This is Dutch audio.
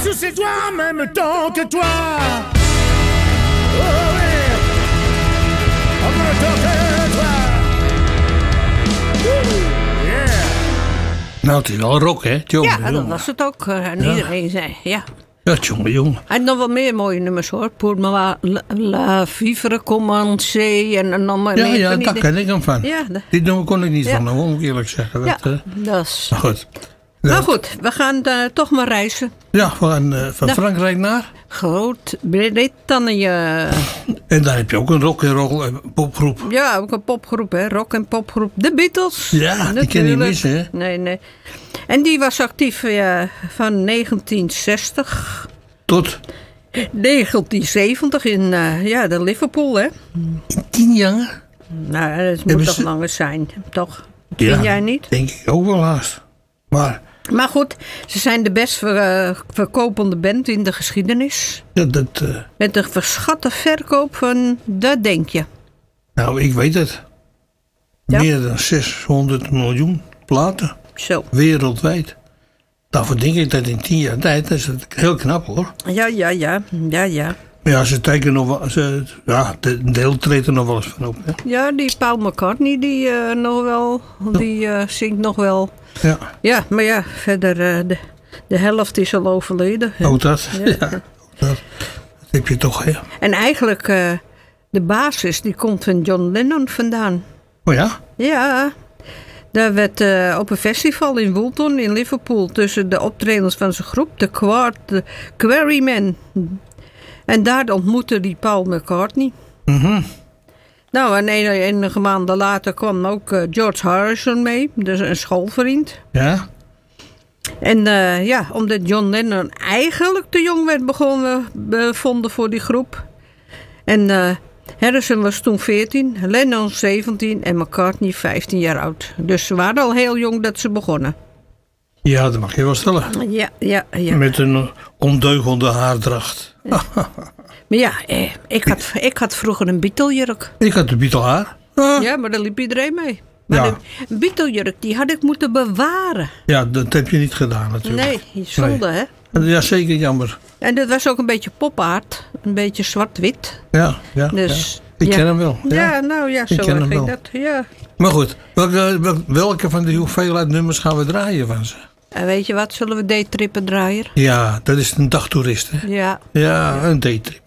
sous ses doigts en même temps que toi. Oh yeah, en même temps que toi. Yeah. Nou, het is wel rock, hè? Jongen, Ja, dat jongen. was het ook. En iedereen zei, ja. Ja, jongen. Hij had nog wel meer mooie nummers hoor. Pour moi, la vivre commencer en nog maar meer. Ja, van die daar dingen. ken ik hem van. Ja, Dit nummer kon ik niet Ja. van hem, moet ik eerlijk zeggen. Ja, Dat, dat is... maar goed. Maar goed, we gaan toch maar reizen. Ja, we gaan van Nou. Frankrijk naar. Groot-Brittannië. En daar heb je ook een rock and roll popgroep. Ja, ook een popgroep, hè? Rock- en popgroep. De Beatles. Ja, die Natuurlijk. ken je niet missen, hè? Nee. En die was actief van 1960... Tot 1970 in de Liverpool, hè? 10 jaar. Nou, dat moet Hebben toch ze- langer zijn, toch? Ja, Vind jij niet? Denk ik ook wel haast. Maar Maar goed, ze zijn de best verkopende band in de geschiedenis. dat Met een verschatte verkoop van, dat denk je. nou, ik weet het. Ja. Meer dan 600 miljoen platen. Zo. Wereldwijd. Daarvoor denk ik dat in 10 jaar tijd, dat is het heel knap hoor. Ja. Maar ja, ze tekenen nog wel, een deel treedt er nog wel eens van op. Hè? Ja, die Paul McCartney, die nog wel, die zingt nog wel. Ja, Ja, maar ja, verder, de helft is al overleden. ook dat. Ja. Ja, ook dat heb je toch, hè? En eigenlijk, de basis, die komt van John Lennon vandaan. Oh ja? Ja, daar werd op een festival in Woolton in Liverpool tussen de optredens van zijn groep, de Quarrymen. En daar ontmoette die Paul McCartney. Mhm. Nou, en enige maanden later kwam ook George Harrison mee, dus een schoolvriend. Ja? En omdat John Lennon eigenlijk te jong werd bevonden voor die groep. En Harrison was toen 14, Lennon 17 en McCartney 15 jaar oud. Dus ze waren al heel jong dat ze begonnen. Ja, dat mag je wel stellen. Ja. Met een ondeugende haardracht. Maar ja, ik had vroeger een Beatle-jurk. Ik had de Beatle haar. Ja, maar daar liep iedereen mee. Maar Ja. een Beatle-jurk, die had ik moeten bewaren. Ja, dat heb je niet gedaan natuurlijk. Nee, zonde hè. Ja, zeker jammer. En dat was ook een beetje popaard. Een beetje zwart-wit. Ja. Dus, Ik ja. ken hem wel. Ja, nou ja, zo Ik ken hem ging wel. dat. Ja. Maar goed, welke van die hoeveelheid nummers gaan we draaien van ze? En weet je wat, zullen we daytrippen draaien? Ja, dat is een dagtoerist, hè? Ja. Ja, een daytrip.